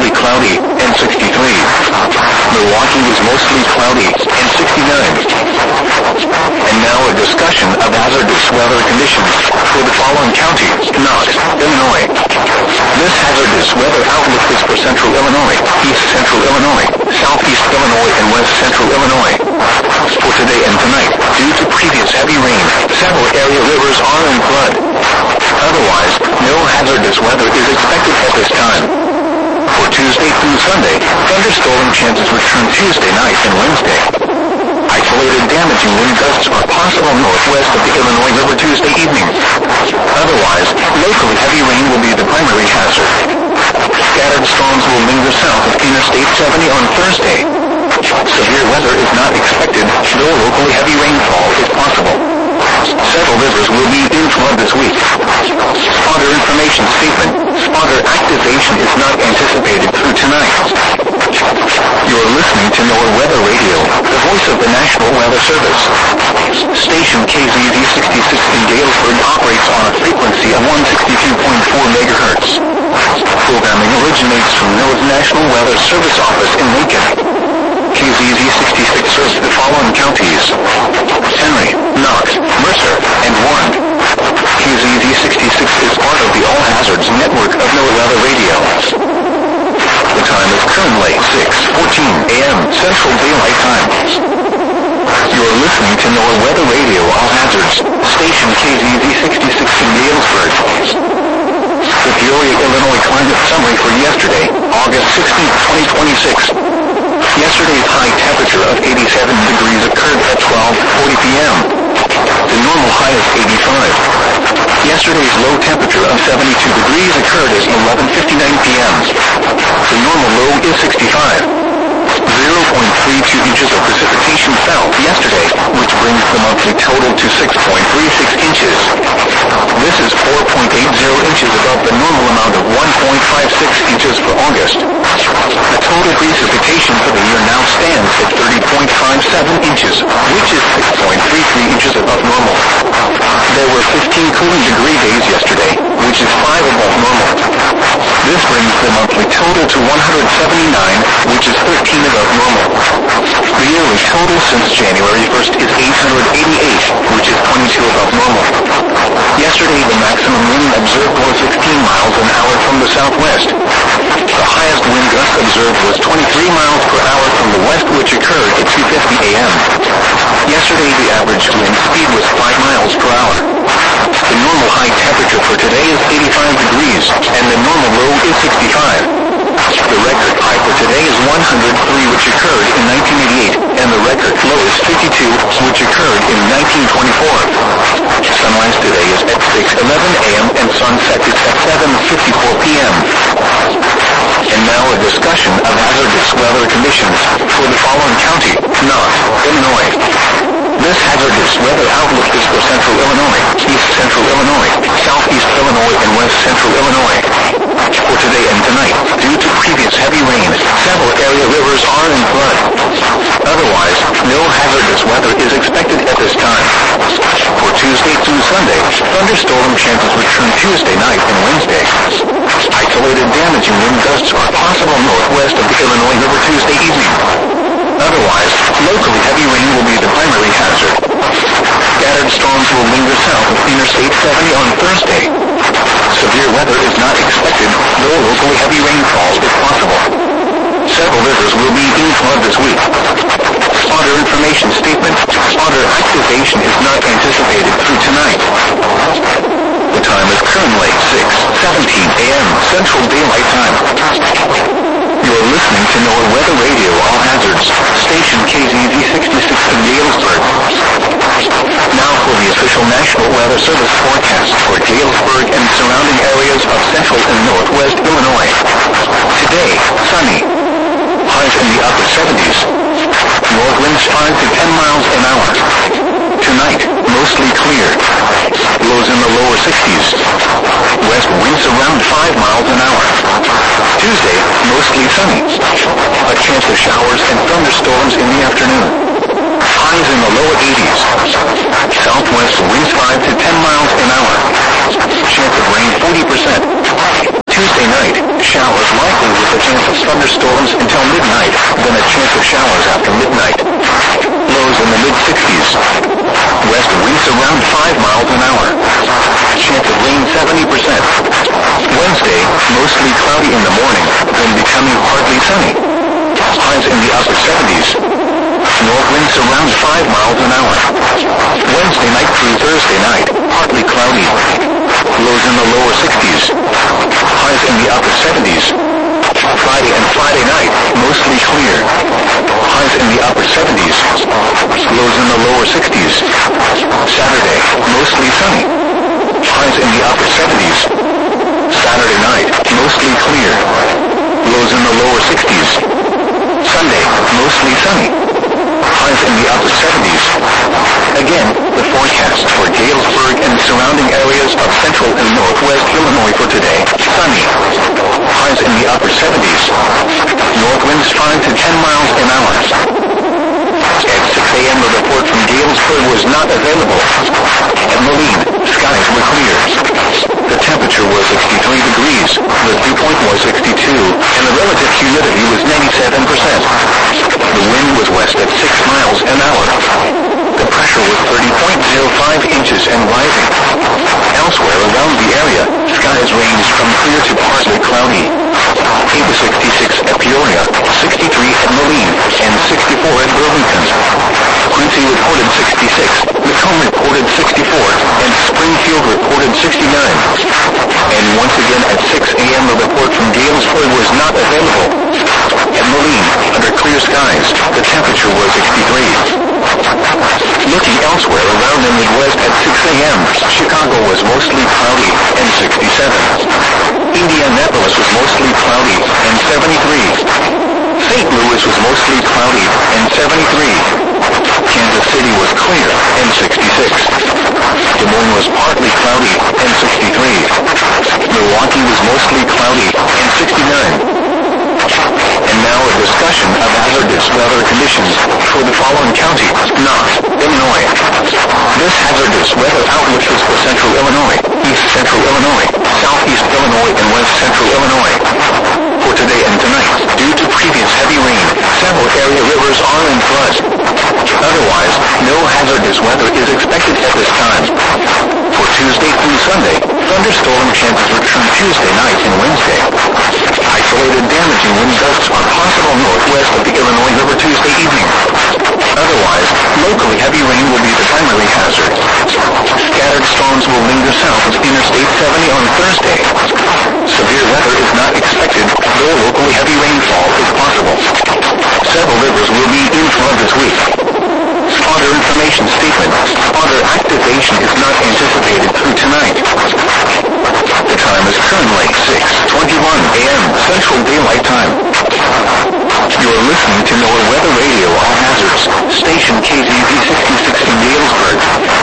mostly cloudy, and 63. Milwaukee is mostly cloudy, and 69. And now a discussion of hazardous weather conditions for the following counties: Knox, Illinois. This hazardous weather outlook is for central Illinois, east central Illinois, southeast Illinois, and west central Illinois. For today and tonight, due to previous heavy rain, several area rivers are in flood. Otherwise, no hazardous weather is expected at this time. For Tuesday through Sunday, thunderstorm chances return Tuesday night and Wednesday. Isolated damaging wind gusts are possible northwest of the Illinois River Tuesday evening. Otherwise, locally heavy rain will be the primary hazard. Scattered storms will linger south of Interstate 70 on Thursday. Severe weather is not expected, though locally heavy rainfall is possible. Several rivers will be in flood this week. Spotter information statement. Spotter activation is not anticipated through tonight. You're listening to NOAA Weather Radio, the voice of the National Weather Service. Station KZZ 66 in Galesburg operates on a frequency of 162.4 megahertz. Programming originates from NOAA's National Weather Service office in Lincoln. KZZ 66 serves the following counties: Henry, Knox, Mercer, and Warren. KZZ 66 is part of the All Hazards network of NOAA Weather Radio. The time is currently 6:14 a.m. Central Daylight Time. You're listening to NOAA Weather Radio All Hazards, station KZZ 66 in Galesburg. The Peoria, Illinois climate summary for yesterday, August 16, 2026. Yesterday's high temperature of 87 degrees occurred at 12:40 p.m. The normal high is 85. Yesterday's low temperature of 72 degrees occurred at 11:59 p.m. The normal low is 65. 0.32 inches of precipitation fell yesterday, which brings the monthly total to 6.36 inches. This is 4.80 inches above the normal amount of 1.56 inches for August. The total precipitation for the year now stands at 30.57 inches, which is 6.33 inches above normal. There were 15 cooling degree days yesterday, which is 5 above normal. This brings the monthly total to 179, which is 13 above normal. The yearly total since January 1st is 888, which is 22 above normal. Yesterday, the maximum wind observed was 16 miles an hour from the southwest. The highest wind gust observed was 23 miles per hour from the west, which occurred at 2:50 a.m. Yesterday, the average wind speed was 5 miles per hour. The normal high temperature for today is 85 degrees, and the normal low is 65. The record high for today is 103, which occurred in 1988, and the record low is 52, which occurred in 1924. Sunrise today is at 6:11 a.m. and sunset is at 7:54 p.m. And now a discussion of hazardous weather conditions for the following county: Knox, Illinois. This hazardous weather outlook is for central Illinois, east central Illinois, southeast Illinois, and west central Illinois. For today and tonight, due to previous heavy rain, several area rivers are in flood. Otherwise, no hazardous weather is expected at this time. For Tuesday through Sunday, thunderstorm chances return Tuesday night and Wednesday. Isolated damaging wind gusts are possible northwest of the Illinois River Tuesday evening. Otherwise, locally heavy rain will be the primary hazard. Scattered storms will linger south of Interstate 70 on Thursday. Severe weather is not expected, though locally heavy rainfall is possible. Several rivers will be in flood this week. Spotter information statement. Spotter activation is not anticipated through tonight. The time is currently 6:17 a.m. Central Daylight Time. You're listening to NOAA Weather Radio All Hazards, station KZZ 66 in Galesburg. Now for the official National Weather Service forecast for Galesburg and surrounding areas of central and northwest Illinois. Today, sunny. Highs in the upper 70s. North winds 5 to 10 miles an hour. Tonight, mostly clear. Lows in the lower 60s. West winds around 5 miles an hour. Tuesday, mostly sunny. A chance of showers and thunderstorms in the afternoon. Highs in the lower 80s. Southwest winds 5 to 10 miles an hour. Chance of rain 40%. Tuesday night, Showers likely with a chance of thunderstorms until midnight, then a chance of showers after midnight. Lows in the mid-60s. West winds around 5 miles an hour. Chance of rain 70%. Wednesday, mostly cloudy in the morning, then becoming partly sunny. Highs in the upper 70s. North winds around 5 miles an hour. Wednesday night through Thursday night, partly cloudy. Lows in the lower 60s. Highs in the upper 70s. Friday and Friday night, mostly clear. Highs in the upper 70s. Lows in the lower 60s. Saturday, mostly sunny. Highs in the upper 70s. Saturday night, mostly clear. Lows in the lower 60s. Sunday, mostly sunny. Highs in the upper 70s. Again, the forecast for Galesburg and surrounding areas of central and northwest Illinois for today, sunny. Highs in the upper 70s. North winds 5 to 10 miles an hour. At 6 a.m. the report from Galesburg was not available. At Moline, skies were clear. The temperature was 63 degrees, the dew point was 62, and the relative humidity was 97%. The wind was west at 6 miles an hour. The pressure was 30.05 inches and rising. Elsewhere around the area, skies ranged from clear to partly cloudy. It was 66 at Peoria, 63 at Moline, and 64 at Burlington. Quincy reported 66, Macomb reported 64, and Springfield reported 69. And once again at 6 a.m. the report from Galesburg was not available. At Moline, under clear skies, the temperature was 63. Looking elsewhere around the Midwest at 6 a.m., Chicago was mostly cloudy and 67. Indianapolis was mostly cloudy and 73. St. Louis was mostly cloudy and 73. Kansas City was clear and 66. Des Moines was partly cloudy and 63. Milwaukee was mostly cloudy and 69. And now a discussion of hazardous weather conditions for the following counties, North Illinois. This hazardous weather outlook is for central Illinois, east central Illinois, southeast Illinois, and west central Illinois. For today and tonight, due to previous heavy rain, several area rivers are in flood. Otherwise, no hazardous weather is expected at this time. For Tuesday through Sunday, thunderstorm chances return Tuesday night and Wednesday. Isolated damaging wind gusts are possible northwest of the Illinois River Tuesday evening. Otherwise, locally heavy rain will be the primary hazard. Scattered storms will linger south of Interstate 70 on Thursday. Severe weather is not expected, though locally heavy rainfall is possible. Several rivers will be in flood this week. Spotter information statement. Spotter activation is not anticipated through tonight. The time is currently 6:21 a.m. Central Daylight Time. You're listening to NOAA Weather Radio All Hazards, station KZZ 66 in Galesburg.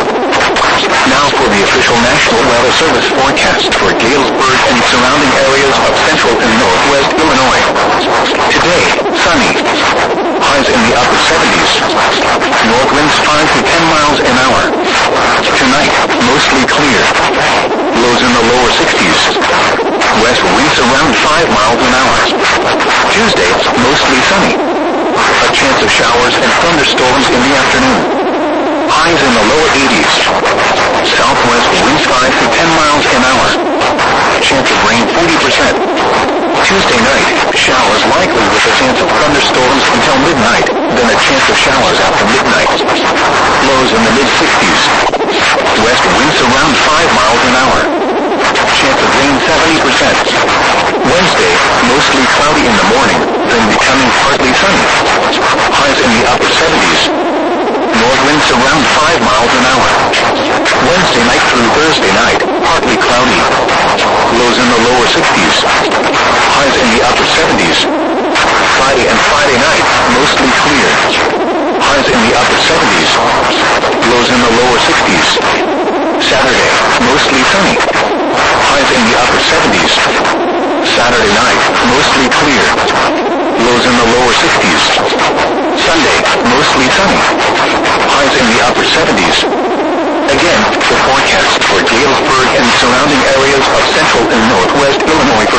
Now for the official National Weather Service forecast for Galesburg and surrounding areas of central and northwest Illinois. Today, sunny. Highs in the upper 70s. North winds 5 to 10 miles an hour. Tonight, mostly clear. Lows in the lower 60s. West winds around 5 miles an hour. Tuesday, mostly sunny. A chance of showers and thunderstorms in the afternoon. Highs in the lower 80s. Southwest winds 5 to 10 miles an hour. Chance of rain 40%. Tuesday night, showers likely with a chance of thunderstorms until midnight, then a chance of showers after midnight. Lows in the mid-60s. West winds around 5 miles an hour. Chance of rain 70%. Wednesday, mostly cloudy in the morning, then becoming partly sunny. Highs in the upper 70s. North winds around 5 miles an hour. Wednesday night through Thursday night, partly cloudy. Lows in the lower 60s. Highs in the upper 70s. Friday and Friday night, mostly clear. Highs in the upper 70s. Lows in the lower 60s. Saturday, mostly sunny. Highs in the upper 70s. Saturday night, mostly clear. Lows in the lower 60s. Sunday, mostly sunny. Highs in the upper 70s. Again, the forecast for Galesburg and surrounding areas of central and northwest Illinois for